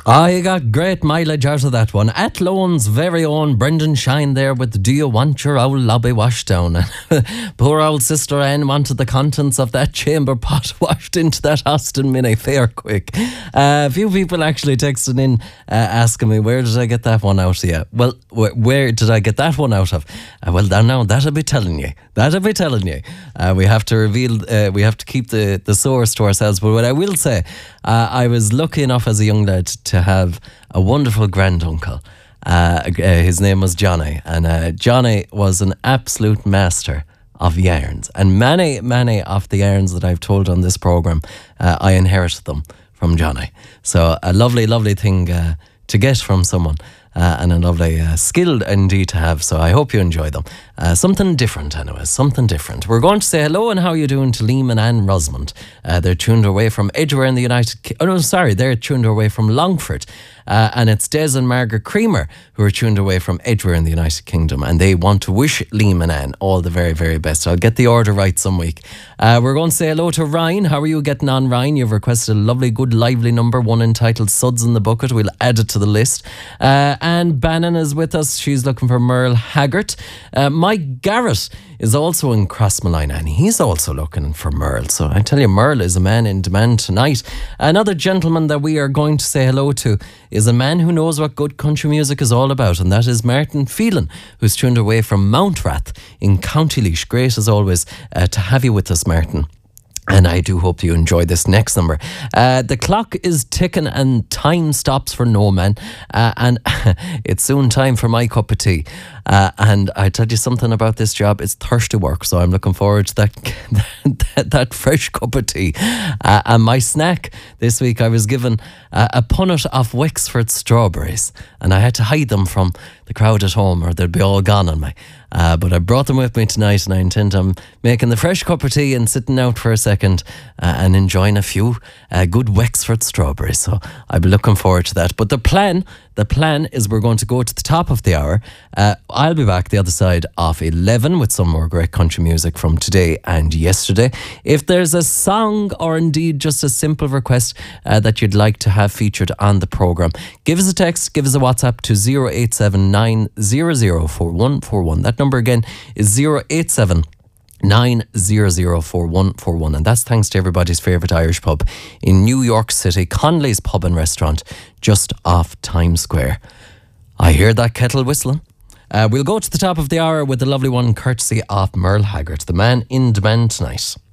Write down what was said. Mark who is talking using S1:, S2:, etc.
S1: Oh, you got great mileage out of that one. Athlon's very own Brendan Shine there with Do You Want Your Old Lobby Washed Down? Poor old Sister Anne wanted the contents of that chamber pot washed into that Austin Mini fair quick. A few people actually texting in asking me, where did I get that one out of? Yeah. Well, where did I get that one out of? Well, now that'll be telling you. We have to reveal, we have to keep the source to ourselves. But what I will say, I was lucky enough as a young lad to have a wonderful granduncle. His name was Johnny, and Johnny was an absolute master of yarns. And many of the yarns that I've told on this programme, I inherited them from Johnny. So a lovely thing to get from someone. And a lovely skill indeed to have. So I hope you enjoy them. Something different anyway, something different. We're going to say hello and how are you doing to Liam and Anne Rosamond. They're tuned away from Edgware in the they're tuned away from Longford. And it's Des and Margaret Creamer who are tuned away from Edgware in the United Kingdom, and they want to wish Liam and Anne all the very, very best. I'll get the order right some week. We're going to say hello to Ryan. How are you getting on, Ryan? You've requested a lovely, good, lively number, one entitled Suds in the Bucket. We'll add it to the list. And Bannon is with us. She's looking for Merle Haggart. Mike Garrett is also in Crossmalline, and he's also looking for Merle. So I tell you, Merle is a man in demand tonight. Another gentleman that we are going to say hello to is a man who knows what good country music is all about, and that is Martin Phelan, who's tuned away from Mountrath in County Laois. Great as always to have you with us, Martin. And I do hope you enjoy this next number. The clock is ticking and time stops for no man. And it's soon time for my cup of tea. And I tell you something about this job, it's thirsty work. So I'm looking forward to that fresh cup of tea. And my snack this week, I was given a punnet of Wexford strawberries. And I had to hide them from the crowd at home or they'd be all gone on me. But I brought them with me tonight, and I intend on making the fresh cup of tea and sitting out for a second and enjoying a few good Wexford strawberries. So I'll be looking forward to that. But the plan is we're going to go to the top of the hour. I'll be back the other side of 11 with some more great country music from today and yesterday. If there's a song or indeed just a simple request that you'd like to have featured on the programme, give us a text, give us a WhatsApp to 0879 004141. That number again is 087 9004141, and that's thanks to everybody's favourite Irish pub in New York City, Conley's Pub and Restaurant, just off Times Square. I hear that kettle whistling. We'll go to the top of the hour with the lovely one courtesy of Merle Haggart, the man in demand tonight.